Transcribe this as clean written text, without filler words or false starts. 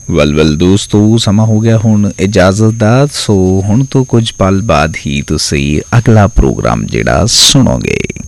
ਵਲ ਦੋਸਤੋ, ਸਮਾਂ ਹੋ ਗਿਆ ਹੁਣ ਇਜਾਜ਼ਤ ਦਾ। ਸੋ ਹੁਣ ਤੋਂ ਕੁਝ ਪਲ ਬਾਅਦ ਹੀ ਤੁਸੀਂ ਅਗਲਾ ਪ੍ਰੋਗਰਾਮ ਜਿਹੜਾ ਸੁਣੋਗੇ।